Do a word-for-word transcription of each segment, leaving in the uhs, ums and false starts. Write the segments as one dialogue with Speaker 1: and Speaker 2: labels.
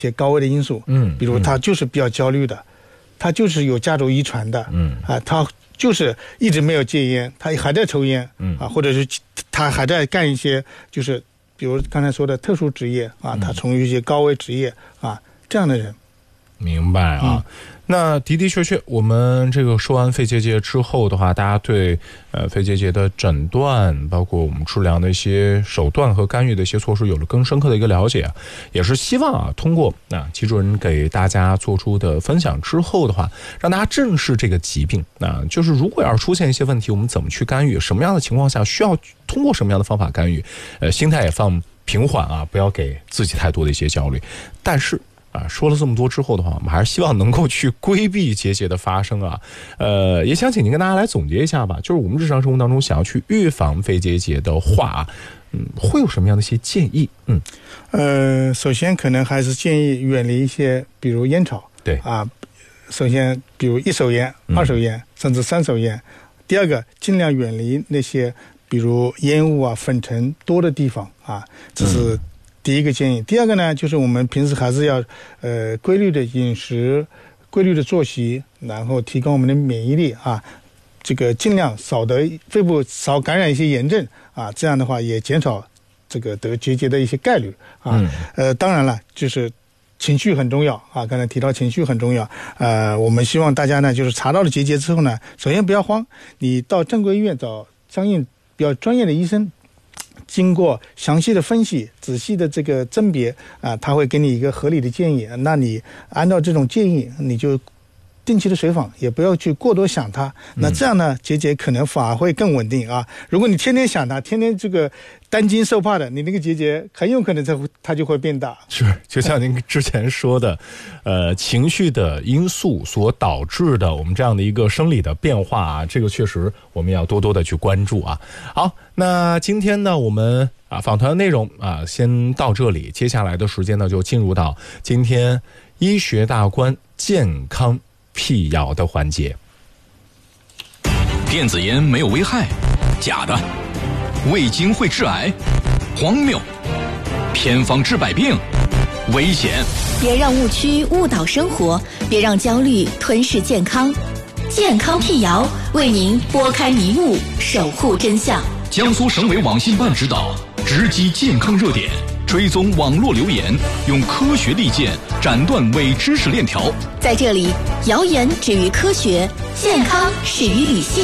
Speaker 1: 些高危的因素，
Speaker 2: 嗯，
Speaker 1: 比如他就是比较焦虑的，他就是有家族遗传的，
Speaker 2: 嗯
Speaker 1: 啊，他就是一直没有戒烟，他还在抽烟，
Speaker 2: 嗯
Speaker 1: 啊，或者是他还在干一些就是比如刚才说的特殊职业啊，他从事一些高危职业啊，这样的人。
Speaker 2: 明白啊。嗯，那的的确确，我们这个说完肺结节之后的话，大家对呃肺结节的诊断，包括我们治疗的一些手段和干预的一些措施，有了更深刻的一个了解，也是希望啊，通过啊齐主任给大家做出的分享之后的话，让大家正视这个疾病。啊，就是如果要是出现一些问题，我们怎么去干预？什么样的情况下需要通过什么样的方法干预？呃，心态也放平缓啊，不要给自己太多的一些焦虑。但是啊，说了这么多之后的话，我们还是希望能够去规避结节的发生啊。呃，也想请您跟大家来总结一下吧，就是我们日常生活当中想要去预防肺结节的话，嗯，会有什么样的一些建议？嗯，
Speaker 1: 呃，首先可能还是建议远离一些，比如烟草，
Speaker 2: 对
Speaker 1: 啊，首先比如一手烟、
Speaker 2: 嗯、
Speaker 1: 二手烟，甚至三手烟。第二个，尽量远离那些比如烟雾啊、粉尘多的地方啊，这是第一个建议。嗯、第二个呢，就是我们平时还是要呃规律的饮食、规律的作息，然后提高我们的免疫力啊，这个尽量少得肺部少感染一些炎症啊，这样的话也减少这个得结节的一些概率啊。嗯、呃，当然了，就是情绪很重要啊，刚才提到情绪很重要。呃，我们希望大家呢，就是查到了结节之后呢，首先不要慌，你到正规医院找相应比较专业的医生，经过详细的分析、仔细的这个甄别啊，他会给你一个合理的建议。那你按照这种建议，你就定期的随访，也不要去过多想它。那这样呢，结节可能反而会更稳定啊。如果你天天想它，天天这个担惊受怕的，你那个结节很有可能它它就会变大。
Speaker 2: 是，就像您之前说的，呃，情绪的因素所导致的我们这样的一个生理的变化啊，这个确实我们要多多的去关注啊。好，那今天呢，我们啊访谈的内容啊先到这里，接下来的时间呢就进入到今天医学大观健康辟谣的环节。
Speaker 3: 电子烟没有危害，假的；味精会致癌，荒谬；偏方治百病，危险。
Speaker 4: 别让误区误导生活，别让焦虑吞噬健康。健康辟谣为您拨开迷雾，守护真相。
Speaker 3: 江苏省委网信办指导，直击健康热点，追踪网络留言，用科学利剑斩断伪知识链条。
Speaker 4: 在这里，谣言止于科学，健康始于理性。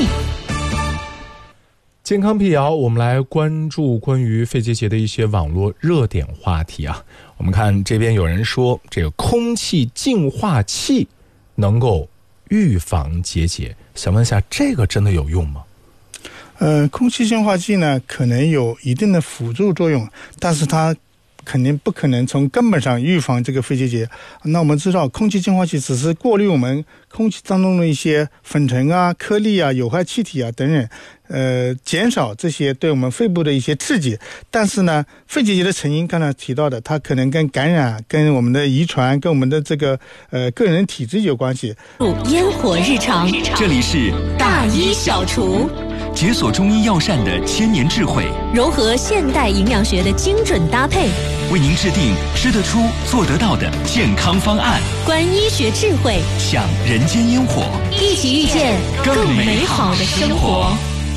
Speaker 2: 健康辟谣，我们来关注关于肺结节的一些网络热点话题啊。我们看这边有人说，这个空气净化器能够预防结节，想问一下，这个真的有用吗？
Speaker 1: 呃，空气净化器呢，可能有一定的辅助作用，但是它肯定不可能从根本上预防这个肺结节。那我们知道，空气净化器只是过滤我们空气当中的一些粉尘啊、颗粒啊、有害气体啊等等，呃，减少这些对我们肺部的一些刺激。但是呢，肺结节的成因刚才提到的，它可能跟感染、跟我们的遗传、跟我们的这个呃个人体质有关系。
Speaker 4: 烟火日常，
Speaker 3: 这里是
Speaker 4: 大医小厨。
Speaker 3: 解锁中医药膳的千年智慧，
Speaker 4: 融合现代营养学的精准搭配，
Speaker 3: 为您制定吃得出、做得到的健康方案。
Speaker 4: 观医学智慧，
Speaker 3: 享人间烟火，
Speaker 4: 一起遇见更美好的生活。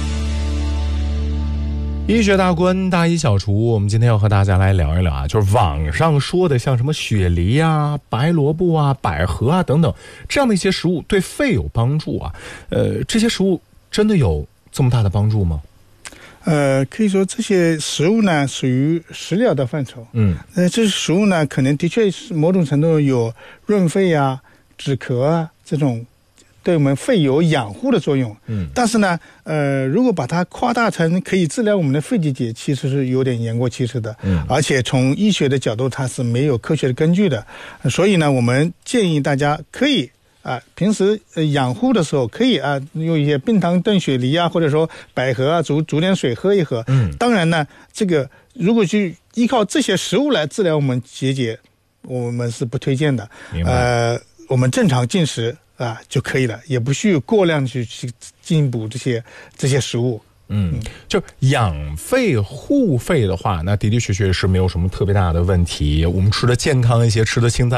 Speaker 2: 医学大观大医小厨，我们今天要和大家来聊一聊啊，就是网上说的像什么雪梨啊、白萝卜啊、百合啊等等这样的一些食物对肺有帮助啊，呃，这些食物真的有这么大的帮助吗？
Speaker 1: 呃，可以说这些食物呢属于食疗的范畴。嗯，呃，这些食物呢可能的确是某种程度有润肺啊、止咳啊这种对我们肺有养护的作用。嗯，但是呢，呃，如果把它夸大成可以治疗我们的肺结节，其实是有点言过其实的。嗯，而且从医学的角度，它是没有科学的根据的。所以呢，我们建议大家可以。啊，平时呃养护的时候可以啊用一些冰糖炖雪梨啊，或者说百合啊，煮煮点水喝一喝。嗯，当然呢，这个如果去依靠这些食物来治疗我们结节，我们是不推荐的。呃，我们正常进食啊就可以了，也不需要过量去去进补这些这些食物。
Speaker 2: 嗯，就养肺护肺的话，那的的确确是没有什么特别大的问题。我们吃的健康一些，吃的清淡。